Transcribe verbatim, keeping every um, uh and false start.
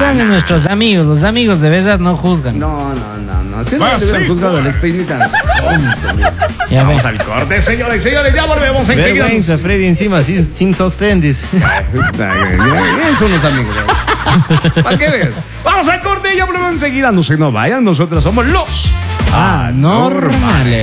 son no. nuestros amigos. Los amigos de verdad no juzgan. No, no, no, no. Si no Va, le hubieran sí, juzgado pues. el exprimita. Ya Vamos ves. al corte, señores, señores. Ya volvemos enseguida. Vergüenza, Freddy, encima sin, sin sostén, dice. Esos son los amigos. ¿eh? ¿Para qué ver? Vamos al corte y ya volvemos enseguida. No se nos vayan, nosotros somos los Ah, normales.